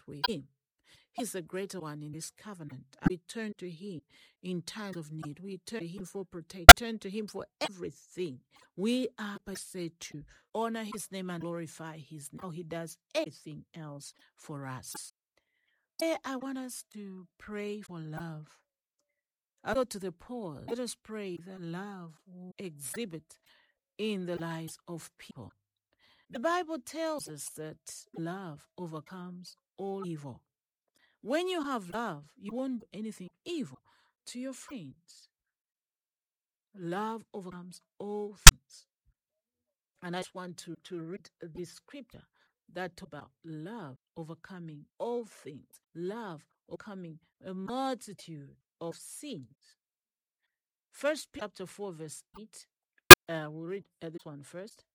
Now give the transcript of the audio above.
with him. He's the greater one in this covenant. We turn to him in times of need. We turn to him for protection. We turn to him for everything. We are said to honor his name and glorify his name. How he does everything else for us. Today, I want us to pray for love. I go to the poor. Let us pray that love will exhibit in the lives of people. The Bible tells us that love overcomes all evil. When you have love, you won't do anything evil to your friends. Love overcomes all things. And I just want to read this scripture that talks about love overcoming all things, love overcoming a multitude of sins. First Peter chapter 4, verse 8. We'll read this one first.